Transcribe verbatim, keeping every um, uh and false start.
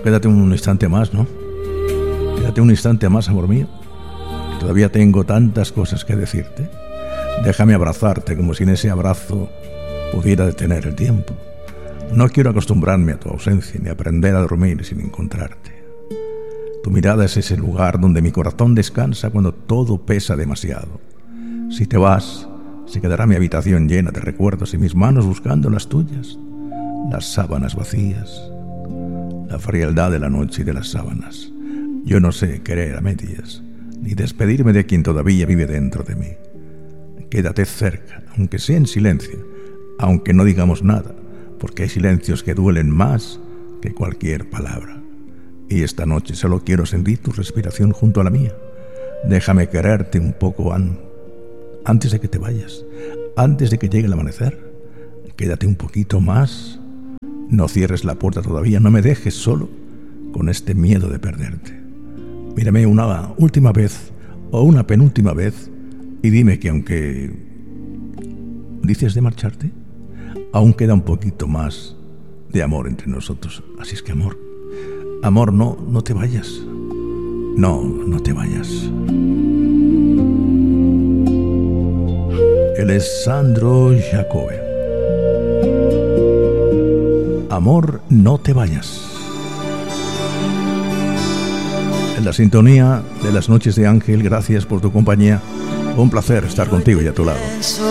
quédate un instante más, ¿no? Quédate un instante más, amor mío. Todavía tengo tantas cosas que decirte. Déjame abrazarte como si en ese abrazo pudiera detener el tiempo. No quiero acostumbrarme a tu ausencia ni aprender a dormir sin encontrarte. Tu mirada es ese lugar donde mi corazón descansa cuando todo pesa demasiado. Si te vas, se quedará mi habitación llena de recuerdos y mis manos buscando las tuyas. Las sábanas vacías, la frialdad de la noche y de las sábanas. Yo no sé querer a medias, ni despedirme de quien todavía vive dentro de mí. Quédate cerca, aunque sea en silencio, aunque no digamos nada, porque hay silencios que duelen más que cualquier palabra. Y esta noche solo quiero sentir tu respiración junto a la mía. Déjame quererte un poco an- antes de que te vayas, antes de que llegue el amanecer. Quédate un poquito más. No cierres la puerta todavía, no me dejes solo con este miedo de perderte. Mírame una última vez o una penúltima vez y dime que aunque dices de marcharte, aún queda un poquito más de amor entre nosotros. Así es que amor, amor, no, no te vayas. No, no te vayas. Él es Sandro Jacobe. Amor, no te vayas. En la sintonía de las noches de Ángel, gracias por tu compañía. Un placer estar contigo y a tu lado.